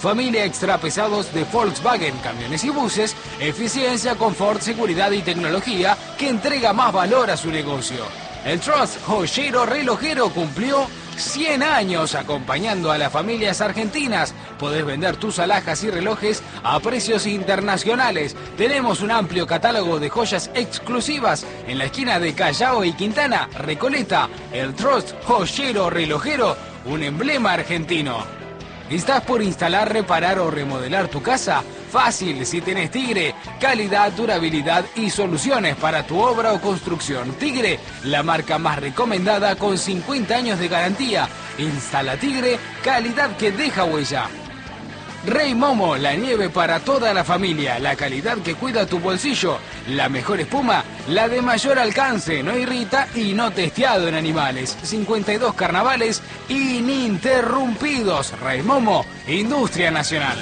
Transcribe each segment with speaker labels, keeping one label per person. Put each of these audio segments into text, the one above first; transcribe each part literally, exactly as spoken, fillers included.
Speaker 1: Familia extra pesados de Volkswagen, camiones y buses, eficiencia, confort, seguridad y tecnología que entrega más valor a su negocio. El Trust Joyero Relojero cumplió cien años acompañando a las familias argentinas. Podés vender tus alhajas y relojes a precios internacionales. Tenemos un amplio catálogo de joyas exclusivas en la esquina de Callao y Quintana, Recoleta. El Trust Joyero Relojero, un emblema argentino. ¿Estás por instalar, reparar o remodelar tu casa? Fácil si tenés Tigre. Calidad, durabilidad y soluciones para tu obra o construcción. Tigre, la marca más recomendada con cincuenta años de garantía. Instala Tigre, calidad que deja huella. Rey Momo, la nieve para toda la familia, la calidad que cuida tu bolsillo, la mejor espuma, la de mayor alcance, no irrita y no testeado en animales. cincuenta y dos carnavales ininterrumpidos. Rey Momo, Industria Nacional.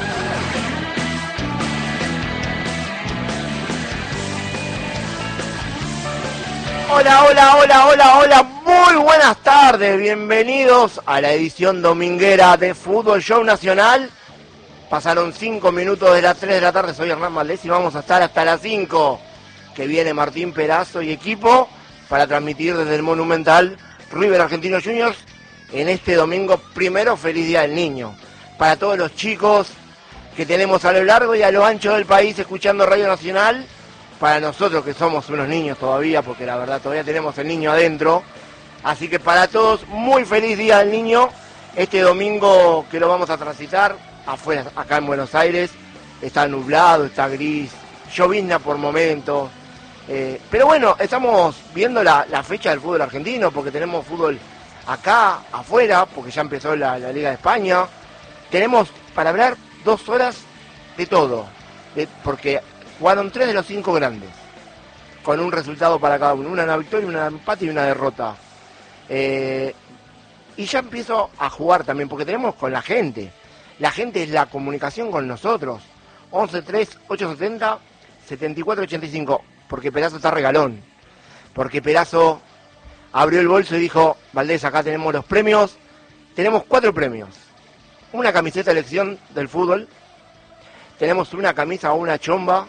Speaker 2: Hola, hola, hola, hola, hola, muy buenas tardes, bienvenidos a la edición dominguera de Fútbol Show Nacional. Pasaron cinco minutos de las tres de la tarde, soy Hernán Valdés y vamos a estar hasta las cinco, que viene Martín Perazo y equipo para transmitir desde el Monumental River Argentinos Juniors en este domingo primero. Feliz Día del Niño para todos los chicos que tenemos a lo largo y a lo ancho del país escuchando Radio Nacional, para nosotros que somos unos niños todavía, porque la verdad todavía tenemos el niño adentro, así que para todos muy feliz Día del Niño este domingo que lo vamos a transitar. Afuera, acá en Buenos Aires, está nublado, está gris, llovizna por momentos. Eh, pero bueno, estamos viendo la, la fecha del fútbol argentino, porque tenemos fútbol acá, afuera, porque ya empezó la, la Liga de España. Tenemos para hablar dos horas de todo, de, porque jugaron tres de los cinco grandes, con un resultado para cada uno, una, una victoria, una empate y una derrota. Eh, y ya empiezo a jugar también, porque tenemos con la gente. La gente es la comunicación con nosotros. once tres ocho setenta setenta y cuatro ochenta y cinco. Porque Perazo está regalón. Porque Perazo abrió el bolso y dijo: Valdés, acá tenemos los premios. Tenemos cuatro premios. Una camiseta de elección del fútbol. Tenemos una camisa o una chomba.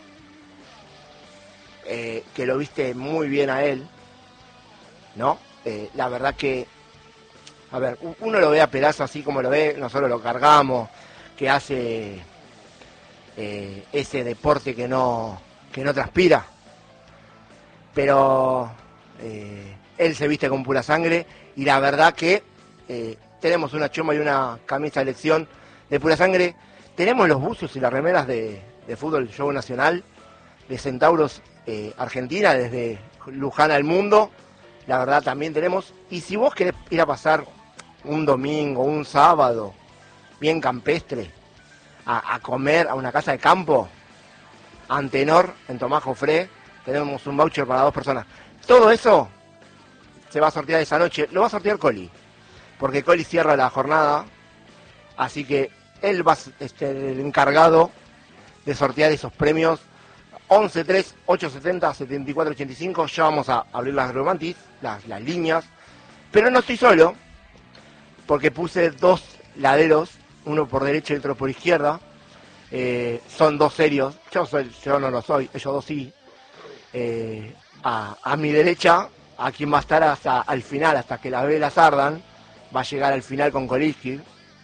Speaker 2: Eh, que lo viste muy bien a él. ¿No? Eh, la verdad que... A ver, uno lo ve a Perazo así como lo ve, nosotros lo cargamos, que hace eh, ese deporte que no, que no transpira. Pero eh, él se viste con pura sangre y la verdad que eh, tenemos una choma y una camisa de elección de pura sangre. Tenemos los buzos y las remeras de, de Fútbol Show Nacional, de Centauros eh, Argentina, desde Luján al mundo. La verdad también tenemos. Y si vos querés ir a pasar un domingo, un sábado, bien campestre, a, a comer a una casa de campo, Antenor, en Tomás Jofré, tenemos un voucher para dos personas. Todo eso se va a sortear esa noche, lo va a sortear Coli, porque Coli cierra la jornada, así que él va a ser este, el encargado de sortear esos premios. once tres ocho setenta setenta y cuatro ochenta y cinco, ya vamos a abrir las romantis, las, las líneas, pero no estoy solo, porque puse dos laderos, uno por derecha y otro por izquierda. Eh, son dos serios, yo soy, yo no lo soy, ellos dos sí. Eh, a, a mi derecha, a quien va a estar hasta al final, hasta que las velas ardan, va a llegar al final con Koliski.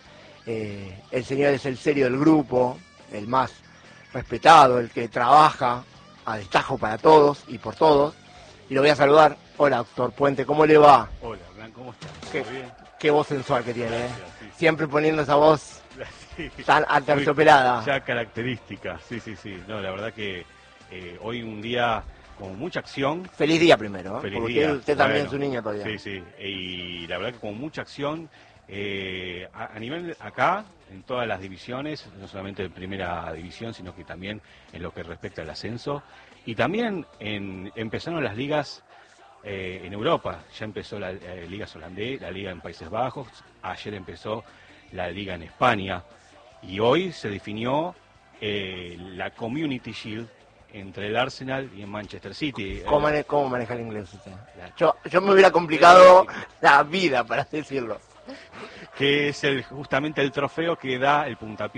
Speaker 2: Eh, el señor es el serio del grupo, el más respetado, el que trabaja a destajo para todos y por todos. Y lo voy a saludar. Hola, doctor Puente, ¿cómo le va?
Speaker 3: Hola, Hernán, ¿cómo estás?
Speaker 2: ¿Qué,
Speaker 3: ¿Todo bien?
Speaker 2: qué voz sensual que tiene,
Speaker 3: Gracias,
Speaker 2: ¿eh?
Speaker 3: sí, sí.
Speaker 2: Siempre poniendo esa voz
Speaker 3: Sí.
Speaker 2: tan aterciopelada.
Speaker 3: Ya característica, sí, sí, sí. No, la verdad que eh, hoy un día con mucha acción.
Speaker 2: Feliz día primero, ¿eh?
Speaker 3: Feliz
Speaker 2: Porque
Speaker 3: día.
Speaker 2: usted también
Speaker 3: Bueno,
Speaker 2: es un niño todavía.
Speaker 3: Sí, sí. Y la verdad que con mucha acción eh, a, a nivel acá, en todas las divisiones, no solamente en primera división, sino que también en lo que respecta al ascenso. Y también en, empezaron las ligas eh, en Europa. Ya empezó la eh, Liga Holandesa, la Liga en Países Bajos. Ayer empezó la Liga en España. Y hoy se definió eh, la Community Shield entre el Arsenal y el Manchester City.
Speaker 2: ¿Cómo,
Speaker 3: Eh,
Speaker 2: mane ¿Cómo maneja el inglés usted? Yo, yo me hubiera complicado la vida, para decirlo.
Speaker 3: que es el, justamente el trofeo que da el puntapié